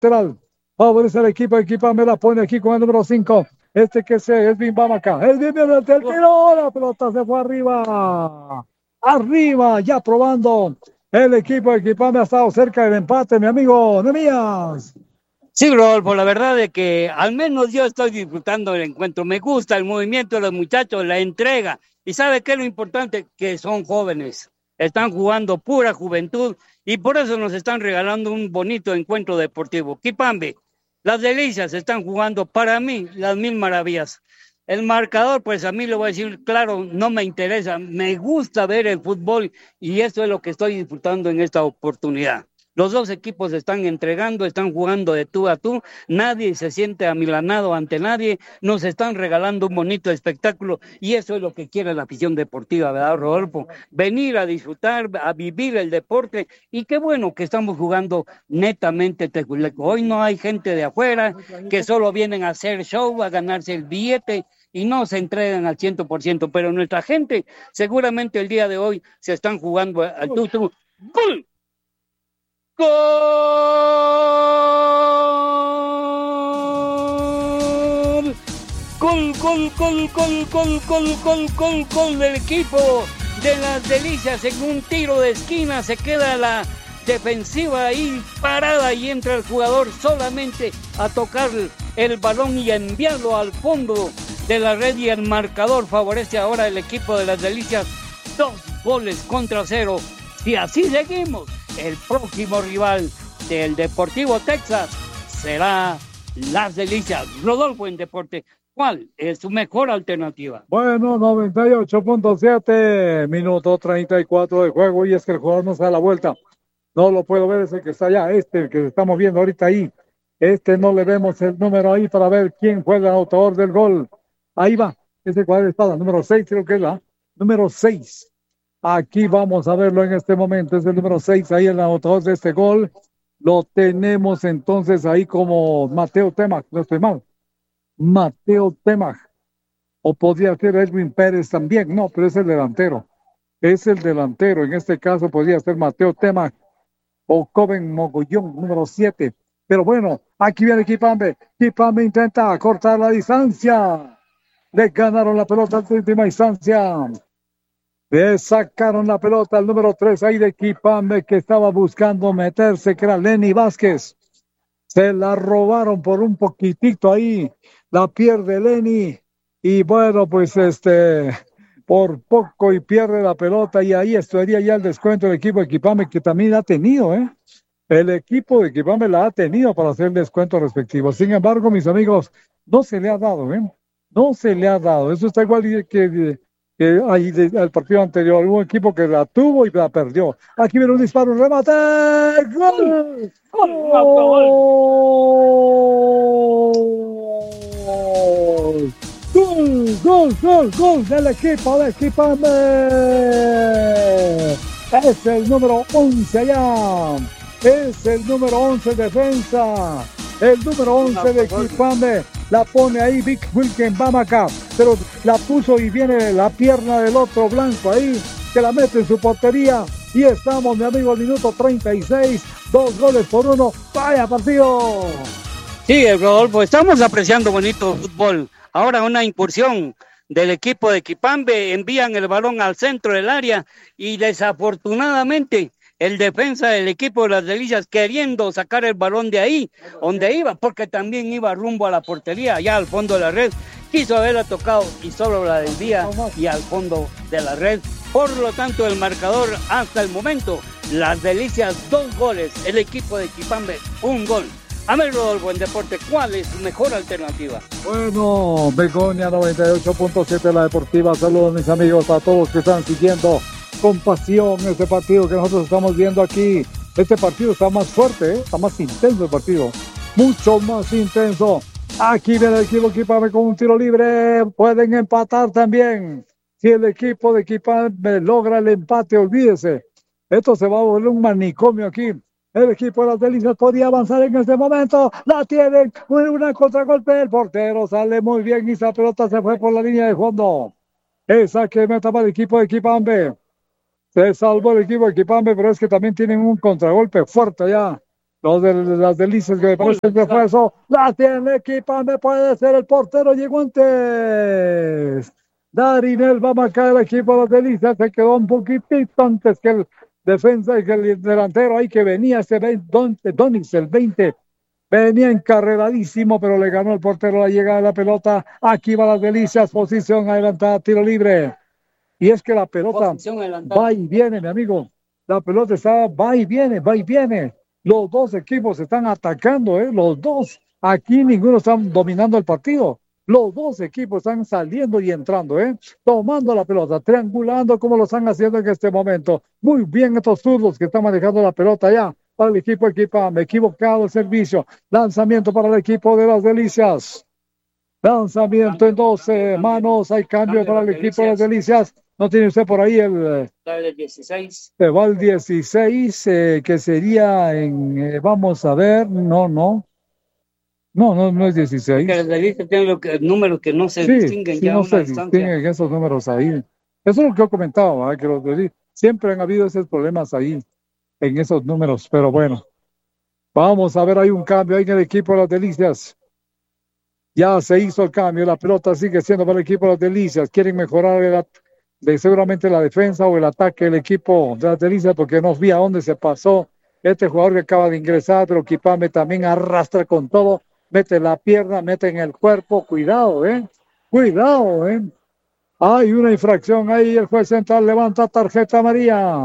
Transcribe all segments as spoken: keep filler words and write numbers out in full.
lateral. Favorece al equipo, Equipame la pone aquí con el número cinco. Este que se es Bimbamaca. Es bien, bien, el tiro. La pelota se fue arriba. Arriba, ya probando. El equipo de Equipame ha estado cerca del empate, mi amigo Nemías. Sí, Rodolfo, la verdad es que al menos yo estoy disfrutando del encuentro. Me gusta el movimiento de los muchachos, la entrega. ¿Y sabe qué es lo importante? Que son jóvenes. Están jugando pura juventud y por eso nos están regalando un bonito encuentro deportivo. Quipambe, las delicias están jugando para mí las mil maravillas. El marcador, pues a mí le voy a decir, claro, no me interesa. Me gusta ver el fútbol y eso es lo que estoy disfrutando en esta oportunidad. Los dos equipos están entregando, están jugando de tú a tú, nadie se siente amilanado ante nadie, nos están regalando un bonito espectáculo y eso es lo que quiere la afición deportiva, ¿verdad, Rodolfo? Venir a disfrutar, a vivir el deporte y qué bueno que estamos jugando netamente tejuleco. Hoy no hay gente de afuera que solo vienen a hacer show, a ganarse el billete y no se entregan al ciento por ciento, pero nuestra gente seguramente el día de hoy se están jugando al tú, tú. ¡Gol! ¡Gol! Gol, gol, gol, gol, gol, gol, gol, gol, gol del equipo de las delicias en un tiro de esquina. Se queda la defensiva ahí parada y entra el jugador solamente a tocar el balón y a enviarlo al fondo de la red y el marcador favorece ahora el equipo de las delicias. Dos goles contra cero. Si así seguimos, el próximo rival del Deportivo Texas será Las Delicias. Rodolfo en Deporte, ¿cuál es su mejor alternativa? Bueno, noventa y ocho punto siete, minuto treinta y cuatro de juego y es que el jugador no se da la vuelta. No lo puedo ver, es el que está allá, este, el que estamos viendo ahorita ahí. Este no le vemos el número ahí para ver quién fue el autor del gol. Ahí va, ese cuadro espada, número seis creo que es la, número seis. Aquí vamos a verlo en este momento, es el número seis, ahí el autor de este gol. Lo tenemos entonces ahí como Mateo Temach, no estoy mal. Mateo Temach. O podría ser Edwin Pérez también, no, pero es el delantero. Es el delantero, en este caso podría ser Mateo Temach o Coben Mogollón, número siete. Pero bueno, aquí viene Quipambe. Quipambe intenta cortar la distancia. Le ganaron la pelota en última instancia. Le sacaron la pelota al número tres ahí de Quipambe que estaba buscando meterse, que era Lenny Vázquez. Se la robaron por un poquitito ahí. La pierde Lenny. Y bueno, pues este, por poco y pierde la pelota. Y ahí estaría ya el descuento del equipo de Quipambe que también ha tenido, ¿eh? El equipo de Quipambe la ha tenido para hacer el descuento respectivo. Sin embargo, mis amigos, no se le ha dado, ¿eh? No se le ha dado. Eso está igual que, que ahí del partido anterior. Hubo un equipo que la tuvo y la perdió. Aquí viene un disparo, un remate. ¡Gol! ¡Gol! ¡Gol! ¡Gol! ¡Gol! ¡Gol del equipo de Quipambe! Es el número once allá. Es el número once defensa. El número once de Quipambe. La pone ahí Vic Wilken Bamaca. Pero la puso y viene la pierna del otro blanco ahí. Que la mete en su portería. Y estamos, mi amigo, al minuto treinta y seis. Dos goles por uno. ¡Vaya partido! Sí, Rodolfo, estamos apreciando bonito fútbol. Ahora una incursión del equipo de Quipambe. Envían el balón al centro del área. Y desafortunadamente el defensa del equipo de las Delicias queriendo sacar el balón de ahí, donde iba, porque también iba rumbo a la portería, allá al fondo de la red, quiso haberla tocado y solo la desvía y al fondo de la red. Por lo tanto, el marcador hasta el momento, las Delicias dos goles, el equipo de Quipambe un gol. A ver, Rodolfo, en deporte, ¿cuál es su mejor alternativa? Bueno, Begonia noventa y ocho punto siete, la deportiva. Saludos, mis amigos, a todos que están siguiendo con pasión este partido que nosotros estamos viendo aquí. Este partido está más fuerte, ¿eh? Está más intenso el partido, mucho más intenso. Aquí viene el equipo de Quipambe con un tiro libre, pueden empatar también. Si el equipo de Quipambe logra el empate, olvídese, esto se va a volver un manicomio aquí. El equipo de las Delicias podía avanzar en este momento, la tienen, una contragolpe, el portero sale muy bien y esa pelota se fue por la línea de fondo. Esa que meta para el equipo de Quipambe. Se salvó el equipo de Quipambe, pero es que también tienen un contragolpe fuerte allá Los de las delicias que me parece el refuerzo. La tiene Equipame, puede ser el portero, llegó antes. Darinel va a marcar el equipo de las delicias, se quedó un poquitito antes que el defensa y que el delantero ahí que venía ese veinte, Donix, el veinte. Venía encarreradísimo, pero le ganó el portero la llegada de la pelota. Aquí va las delicias, posición adelantada, tiro libre. Y es que la pelota va y viene, mi amigo. La pelota está, va y viene, va y viene. Los dos equipos están atacando, ¿eh? Los dos. Aquí ninguno está dominando el partido. Los dos equipos están saliendo y entrando, ¿eh? Tomando la pelota, triangulando como lo están haciendo en este momento. Muy bien estos zurdos que están manejando la pelota ya. Para el equipo Equipame, equivocado el servicio. Lanzamiento para el equipo de las delicias. Lanzamiento en doce manos. Hay cambio para el equipo de las delicias. ¿No tiene usted por ahí el... el dieciséis. Se va el dieciséis, eh, que sería en... Eh, vamos a ver, no, no. No, no, no es dieciséis. Que las delicias tienen lo que, números que no se sí, distinguen sí, ya no a una se distancia. distinguen esos números ahí. Eso es lo que yo comentaba, ¿verdad? Que los delicias... Siempre han habido esos problemas ahí, en esos números, pero bueno. Vamos a ver, hay un cambio ahí en el equipo de las delicias. Ya se hizo el cambio, la pelota sigue siendo para el equipo de las delicias. Quieren mejorar el, de seguramente la defensa o el ataque del equipo de las delicias, porque no vi a dónde se pasó este jugador que acaba de ingresar, pero Equipame también arrastra con todo, mete la pierna, mete en el cuerpo. Cuidado, eh, cuidado, eh. Hay una infracción ahí, el juez central levanta tarjeta amarilla.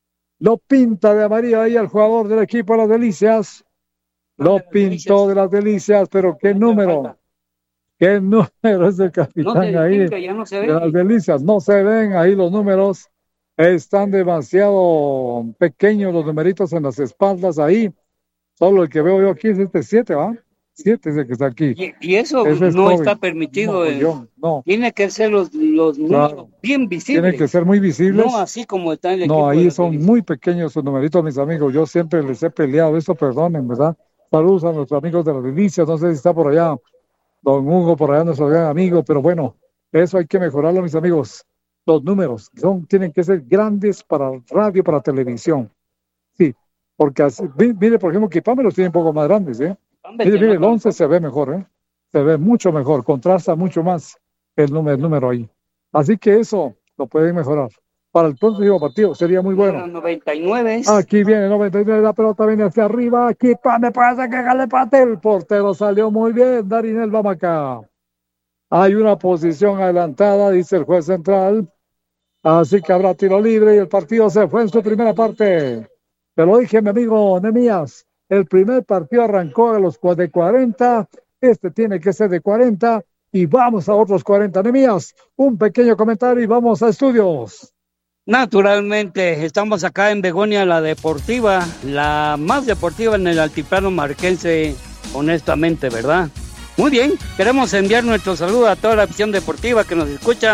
Lo pinta de amarillo ahí al jugador del equipo de las delicias. Lo pintó de las delicias, pero ¿qué número? ¿Qué número es el capitán ahí de las delicias? No se ven ahí los números. Están demasiado pequeños los numeritos en las espaldas ahí. Solo el que veo yo aquí es este siete, ¿va? siete es el que está aquí. Y, y eso Ese no está permitido. No, yo, no. Tiene que ser los, los números claro. bien visibles. Tienen que ser muy visibles. No así como está el equipo. No, ahí son delicias. Muy pequeños esos numeritos, mis amigos. Yo siempre les he peleado eso, perdonen, ¿verdad? Saludos a nuestros amigos de las delicias. No sé si está por allá don Hugo, por allá nuestro gran amigo, pero bueno, eso hay que mejorarlo, mis amigos. Los números son, tienen que ser grandes para radio, para televisión. Sí, porque así, mire, por ejemplo, Equipame los tiene un poco más grandes, ¿eh? Mire, mire, el once se ve mejor, ¿eh? Se ve mucho mejor, contrasta mucho más el número, el número ahí. Así que eso lo pueden mejorar. Para el próximo partido sería muy bueno. noventa y nueve. Aquí viene noventa y nueve, la pelota viene hacia arriba. Equipame, parece que le pate. El portero salió muy bien. Darinel Bamaca. Hay una posición adelantada, dice el juez central. Así que habrá tiro libre y el partido se fue en su primera parte. Te lo dije, mi amigo Nemías. El primer partido arrancó a los de cuarenta. Este tiene que ser de cuarenta. Y vamos a otros cuarenta. Nemías, un pequeño comentario y vamos a estudios. Naturalmente, estamos acá en Begonia, la deportiva, la más deportiva en el altiplano marquense, honestamente, ¿verdad? Muy bien, queremos enviar nuestro saludo a toda la afición deportiva que nos escucha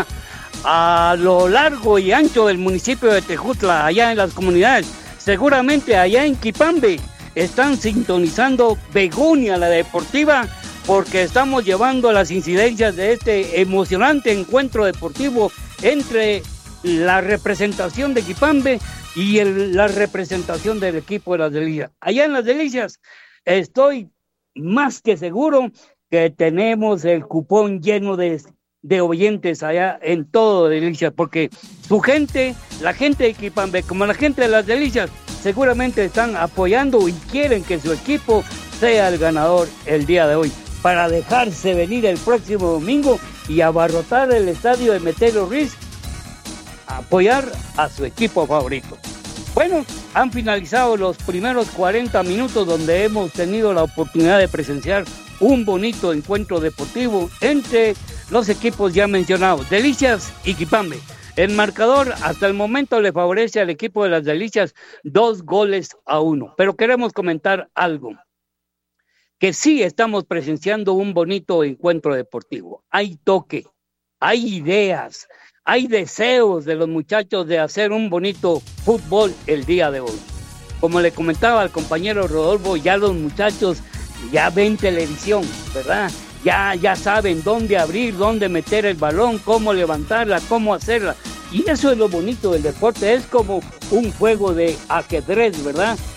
a lo largo y ancho del municipio de Tejutla, allá en las comunidades. Seguramente allá en Equipame están sintonizando Begonia, la deportiva, porque estamos llevando las incidencias de este emocionante encuentro deportivo entre la representación de Equipame y el, la representación del equipo de las delicias. Allá en las delicias estoy más que seguro que tenemos el cupón lleno de, de oyentes allá en todo delicias, porque su gente, la gente de Equipame, como la gente de las delicias, seguramente están apoyando y quieren que su equipo sea el ganador el día de hoy, para dejarse venir el próximo domingo y abarrotar el estadio de Meteoro Ruiz, apoyar a su equipo favorito. Bueno, han finalizado los primeros cuarenta minutos donde hemos tenido la oportunidad de presenciar un bonito encuentro deportivo entre los equipos ya mencionados, Delicias y Equipame. El marcador hasta el momento le favorece al equipo de las Delicias dos goles a uno. Pero queremos comentar algo, que sí estamos presenciando un bonito encuentro deportivo. Hay toque, hay ideas, hay deseos de los muchachos de hacer un bonito fútbol el día de hoy. Como le comentaba al compañero Rodolfo, ya los muchachos ya ven televisión, ¿verdad? Ya, ya saben dónde abrir, dónde meter el balón, cómo levantarla, cómo hacerla. Y eso es lo bonito del deporte, es como un juego de ajedrez, ¿verdad?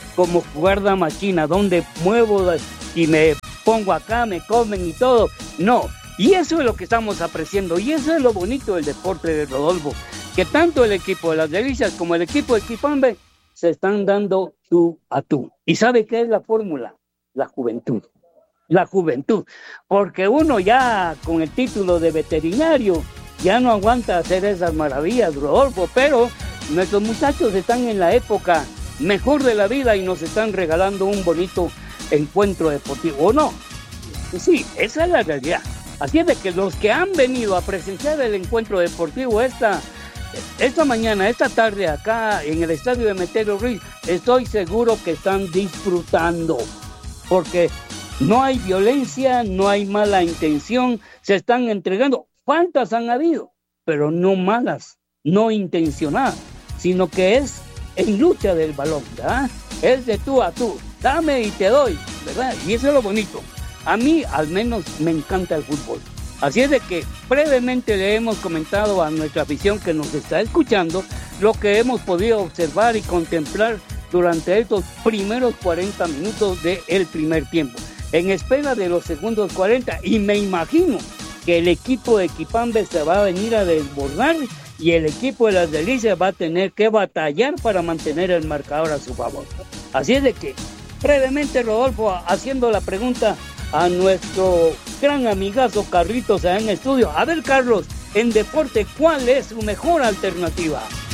como jugar la máquina, donde muevo y me pongo acá, me comen y todo. No, y eso es lo que estamos apreciando, y eso es lo bonito del deporte de Rodolfo, que tanto el equipo de Las Delicias como el equipo de Equipambe se están dando tú a tú. ¿Y sabe qué es la fórmula? La juventud. La juventud, porque uno ya con el título de veterinario ya no aguanta hacer esas maravillas, Rodolfo, pero nuestros muchachos están en la época mejor de la vida y nos están regalando un bonito encuentro deportivo, ¿o no? Sí, esa es la realidad. Así es de que los que han venido a presenciar el encuentro deportivo esta, esta mañana, esta tarde acá en el estadio de Meteoro Ruiz, estoy seguro que están disfrutando, porque no hay violencia, no hay mala intención, se están entregando. Faltas han habido, pero no malas, no intencionadas, sino que es en lucha del balón, ¿verdad? Es de tú a tú, dame y te doy, ¿verdad? Y eso es lo bonito. A mí al menos me encanta el fútbol. Así es de que brevemente le hemos comentado a nuestra afición que nos está escuchando lo que hemos podido observar y contemplar durante estos primeros cuarenta minutos del primer tiempo, en espera de los segundos cuarenta, y me imagino que el equipo de Equipambe se va a venir a desbordar y el equipo de Las Delicias va a tener que batallar para mantener el marcador a su favor. Así es de que, brevemente, Rodolfo, haciendo la pregunta a nuestro gran amigazo Carlitos allá en estudio. A ver, Carlos, en deporte, ¿cuál es su mejor alternativa?